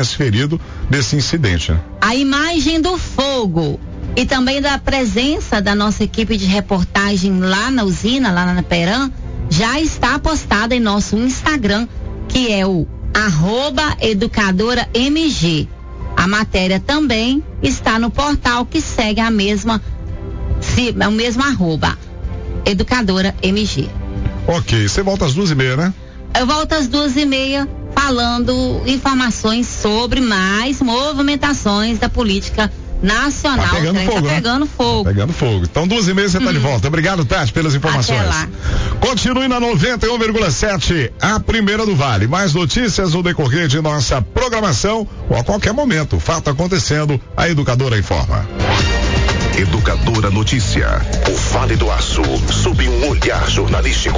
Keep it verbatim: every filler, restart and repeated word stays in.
tivesse ferido desse incidente, né? A imagem do fogo e também da presença da nossa equipe de reportagem lá na usina, lá na Peram, já está postada em nosso Instagram, que é o arroba educadora M G. A matéria também está no portal que segue a mesma, se, o mesmo arroba, educadora M G. Ok, você volta às duas e meia, né? Eu volto às duas e meia falando informações sobre mais movimentações da política nacional. Tá pegando fogo, tá né? pegando fogo. Tá pegando fogo. Então, duas e meia você tá de volta. Obrigado, Tati, pelas informações. Até lá. Continue na noventa e um vírgula sete, a primeira do Vale. Mais notícias no decorrer de nossa programação ou a qualquer momento. Fato acontecendo, a Educadora informa. Educadora Notícia. O Vale do Aço, sob um olhar jornalístico.